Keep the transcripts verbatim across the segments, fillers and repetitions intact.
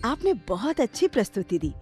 आपने बहुत अच्छी प्रस्तुति दी।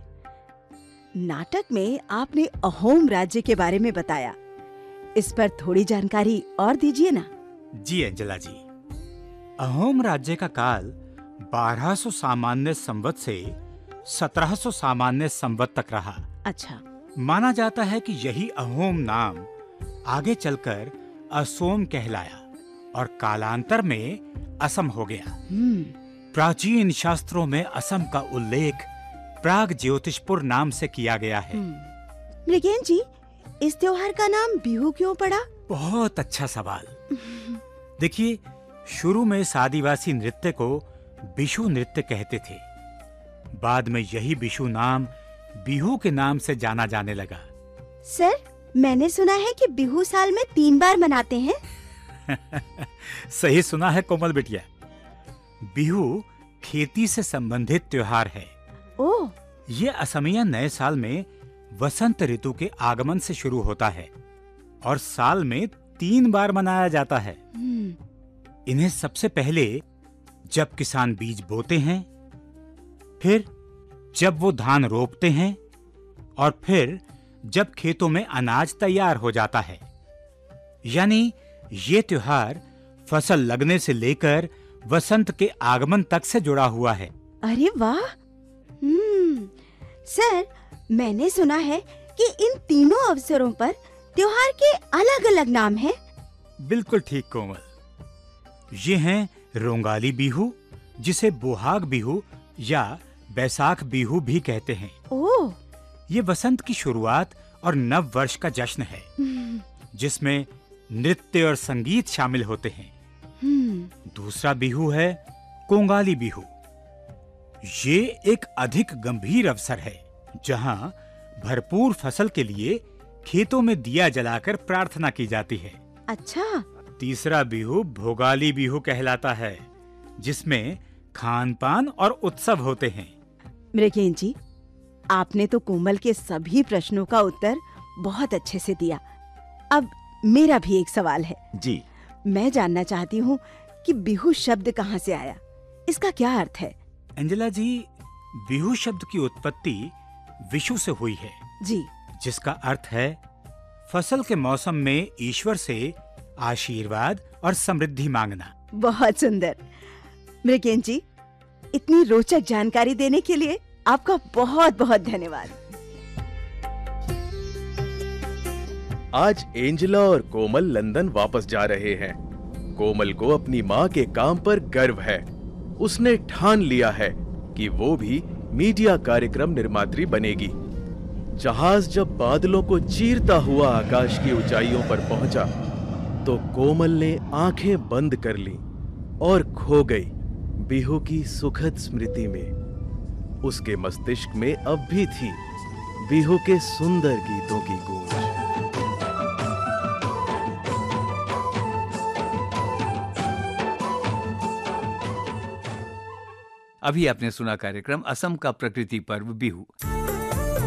नाटक में आपने अहोम राज्य के बारे में बताया, इस पर थोड़ी जानकारी और दीजिए ना। जी एंजेला जी, अहोम राज्य का काल बारह सौ सामान्य संवत से सत्रह सौ सामान्य संवत तक रहा। अच्छा। माना जाता है कि यही अहोम नाम आगे चलकर असोम कहलाया और कालांतर में असम हो गया। हम्म। प्राचीन शास्त्रों में असम का उल्लेख प्राग ज्योतिषपुर नाम से किया गया है। मृगेन जी, इस त्योहार का नाम बिहू क्यों पड़ा? बहुत अच्छा सवाल। देखिए, शुरू में इस आदिवासी नृत्य को बिशु नृत्य कहते थे। बाद में यही बिशु नाम बिहू के नाम से जाना जाने लगा। सर, मैंने सुना है कि बिहू साल में तीन बार मनाते हैं। सही सुना है कोमल बिटिया। बिहू खेती से संबंधित त्योहार है। ओह। ये असमिया नए साल में वसंत ऋतु के आगमन से शुरू होता है और साल में तीन बार मनाया जाता है। इन्हें सबसे पहले जब किसान बीज बोते हैं, फिर जब वो धान रोपते हैं और फिर जब खेतों में अनाज तैयार हो जाता है। यानी ये त्योहार फसल लगने से लेकर वसंत के आगमन तक से जुड़ा हुआ है। अरे वाह। हम्म। सर, मैंने सुना है कि इन तीनों अवसरों पर त्योहार के अलग-अलग नाम हैं। बिल्कुल ठीक कोमल। ये हैं रोंगाली बिहू, जिसे बोहाग बिहू या बैसाख बिहू भी कहते हैं। ओह। ये वसंत की शुरुआत और नव वर्ष का जश्न है, जिसमें नृत्य और संगीत शामिल होते हैं। दूसरा बिहू है कोंगाली बिहू। ये एक अधिक गंभीर अवसर है, जहां भरपूर फसल के लिए खेतों में दिया जलाकर प्रार्थना की जाती है। अच्छा। तीसरा बिहू भोगाली बिहू कहलाता है, जिसमें खान पान और उत्सव होते हैं। मृगेन जी, आपने तो कोमल के सभी प्रश्नों का उत्तर बहुत अच्छे से दिया। अब मेरा भी एक सवाल है। जी। मैं जानना चाहती हूँ कि बिहू शब्द कहाँ से आया, इसका क्या अर्थ है? एंजेला जी, बिहू शब्द की उत्पत्ति विशु से हुई है। जी। जिसका अर्थ है फसल के मौसम में ईश्वर से आशीर्वाद और समृद्धि मांगना। बहुत सुंदर। मृगेन जी, इतनी रोचक जानकारी देने के लिए आपका बहुत बहुत धन्यवाद। आज एंजेला और कोमल लंदन वापस जा रहे हैं। कोमल को अपनी माँ के काम पर गर्व है। उसने ठान लिया है कि वो भी मीडिया कार्यक्रम निर्मात्री बनेगी। जहाज जब बादलों को चीरता हुआ आकाश की ऊंचाइयों पर पहुंचा, तो कोमल ने आंखें बंद कर लीं और खो गई बिहू की सुखद स्मृति में। उसके मस्तिष्क में अब भी थी बिहू के सुंदर गीतों की गूंज। अभी आपने सुना कार्यक्रम असम का प्रकृति पर्व बिहू।